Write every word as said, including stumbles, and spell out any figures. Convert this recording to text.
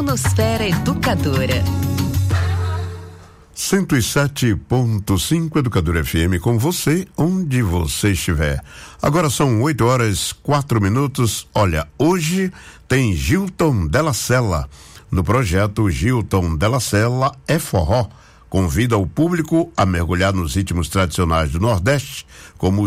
Nosfera Educadora. cento e sete ponto cinco Educadora F M com você, onde você estiver. Agora são oito horas, quatro minutos. Olha, hoje tem Gilton Della Sella. No projeto Gilton Della Sella é forró. Convida o público a mergulhar nos ritmos tradicionais do Nordeste, como